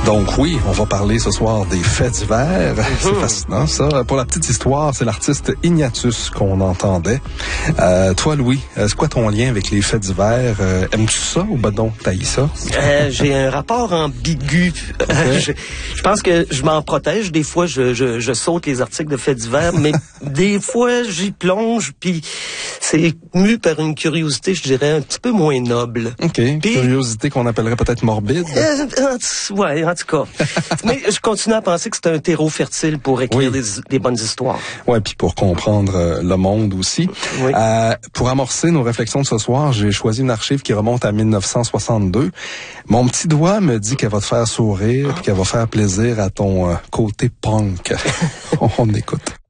Donc oui, on va parler ce soir des faits divers. C'est fascinant, ça. Pour la petite histoire, c'est l'artiste Ignatius qu'on entendait. Toi, Louis, c'est quoi ton lien avec les faits divers? Aimes-tu ça ou ben donc t'haïs ça? J'ai un rapport ambigu. Okay. Je pense que je m'en protège. Des fois, je saute les articles de faits divers, mais des fois, j'y plonge, puis c'est mu par une curiosité, je dirais, un petit peu moins noble. OK. Puis, curiosité qu'on appellerait peut-être morbide? Ouais, en tout cas. Mais je continue à penser que c'est un terreau fertile pour écrire des bonnes histoires. Ouais, puis pour comprendre le monde aussi. Oui. Pour amorcer nos réflexions de ce soir, j'ai choisi une archive qui remonte à 1962. Mon petit doigt me dit qu'elle va te faire sourire, puis qu'elle va faire plaisir à ton côté punk. On écoute.